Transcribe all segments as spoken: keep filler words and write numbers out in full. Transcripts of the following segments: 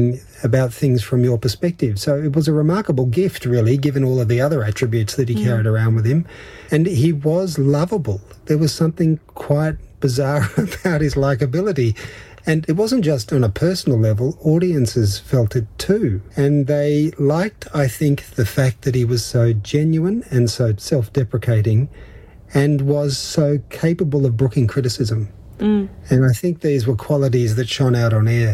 about things from your perspective. So it was a remarkable gift, really, given all of the other attributes that he mm. carried around with him. And he was lovable. There was something quite bizarre about his likability. And it wasn't just on a personal level, audiences felt it too. And they liked, I think, the fact that he was so genuine and so self-deprecating and was so capable of brooking criticism. Mm. And I think these were qualities that shone out on air.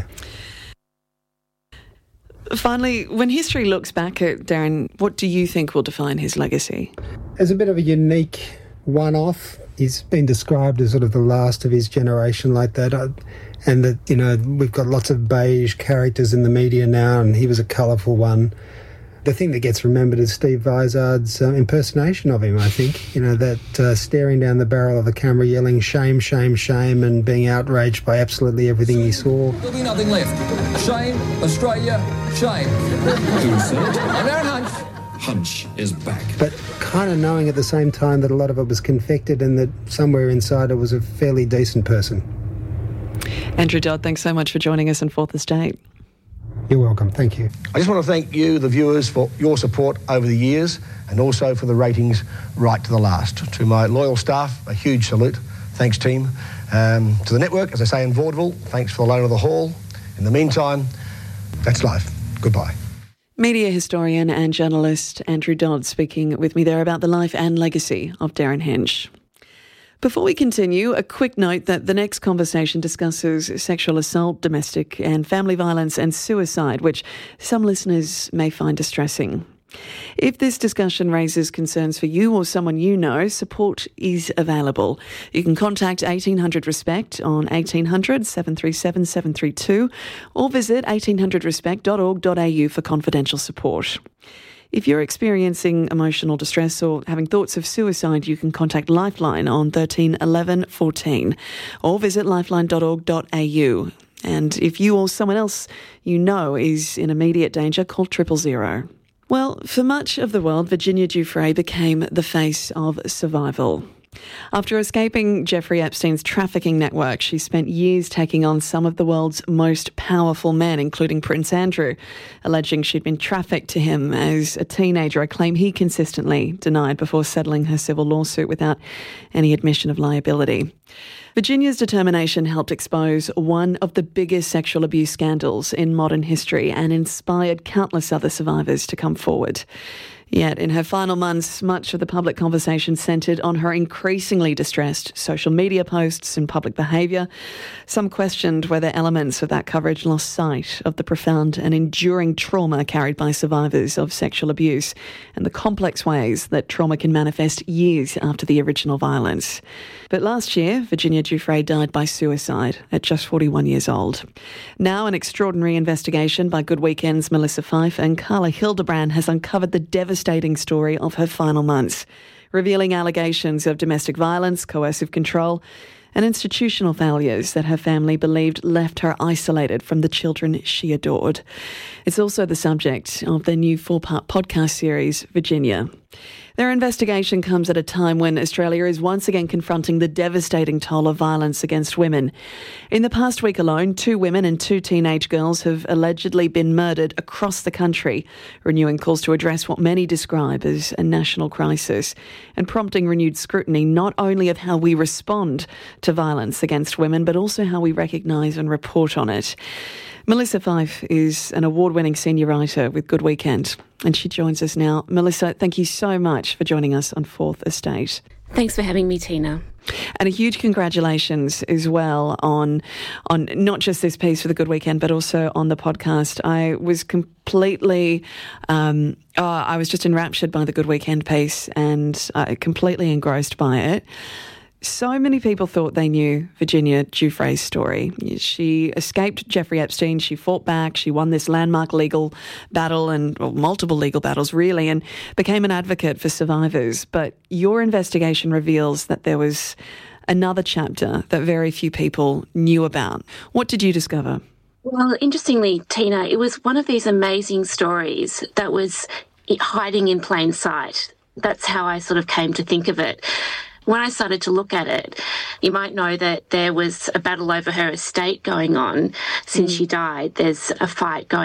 Finally, when history looks back at Darren, what do you think will define his legacy? As a bit of a unique one-off, he's been described as sort of the last of his generation like that. And that, you know, we've got lots of beige characters in the media now, and he was a colourful one. The thing that gets remembered is Steve Vizard's uh, impersonation of him, I think. You know, that uh, staring down the barrel of the camera, yelling shame, shame, shame, and being outraged by absolutely everything he saw. There'll be nothing left. Shame, Australia, shame. I'm Darren Hunch. Hunch is back. But kind of knowing at the same time that a lot of it was confected and that somewhere inside it was a fairly decent person. Andrew Dodd, thanks so much for joining us on Fourth Estate. You're welcome. Thank you. I just want to thank you, the viewers, for your support over the years and also for the ratings right to the last. To my loyal staff, a huge salute. Thanks, team. Um, to the network, as I say in vaudeville, thanks for the loan of the hall. In the meantime, that's life. Goodbye. Media historian and journalist Andrew Dodd speaking with me there about the life and legacy of Darren Hinch. Before we continue, a quick note that the next conversation discusses sexual assault, domestic and family violence and suicide, which some listeners may find distressing. If this discussion raises concerns for you or someone you know, support is available. You can contact eighteen hundred RESPECT on eighteen hundred, seven three seven, seven three two or visit eighteen hundred respect dot org dot a u for confidential support. If you're experiencing emotional distress or having thoughts of suicide, you can contact Lifeline on thirteen eleven fourteen or visit lifeline dot org dot a u. And if you or someone else you know is in immediate danger, call triple zero. Well, for much of the world, Virginia Giuffre became the face of survival. After escaping Jeffrey Epstein's trafficking network, she spent years taking on some of the world's most powerful men, including Prince Andrew, alleging she'd been trafficked to him as a teenager, a claim he consistently denied before settling her civil lawsuit without any admission of liability. Virginia's determination helped expose one of the biggest sexual abuse scandals in modern history and inspired countless other survivors to come forward. Yet in her final months, much of the public conversation centred on her increasingly distressed social media posts and public behaviour. Some questioned whether elements of that coverage lost sight of the profound and enduring trauma carried by survivors of sexual abuse and the complex ways that trauma can manifest years after the original violence. But last year, Virginia Giuffre died by suicide at just forty-one years old. Now an extraordinary investigation by Good Weekend's Melissa Fife and Carla Hildebrand has uncovered the devastating story of her final months, revealing allegations of domestic violence, coercive control, and institutional failures that her family believed left her isolated from the children she adored. It's also the subject of their new four-part podcast series, Virginia. Their investigation comes at a time when Australia is once again confronting the devastating toll of violence against women. In the past week alone, two women and two teenage girls have allegedly been murdered across the country, renewing calls to address what many describe as a national crisis and prompting renewed scrutiny not only of how we respond to violence against women, but also how we recognise and report on it. Melissa Fife is an award-winning senior writer with Good Weekend, and she joins us now. Melissa, thank you so much for joining us on Fourth Estate. Thanks for having me, Tina. And a huge congratulations as well on on not just this piece for the Good Weekend, but also on the podcast. I was completely, um, oh, I was just enraptured by the Good Weekend piece and uh, completely engrossed by it. So many people thought they knew Virginia Giuffre's story. She escaped Jeffrey Epstein, she fought back, she won this landmark legal battle and well, multiple legal battles really, and became an advocate for survivors. But your investigation reveals that there was another chapter that very few people knew about. What did you discover? Well, interestingly, Tina, it was one of these amazing stories that was hiding in plain sight. That's how I sort of came to think of it. when I started to look at it, you might know that there was a battle over her estate going on since mm. she died. There's a fight going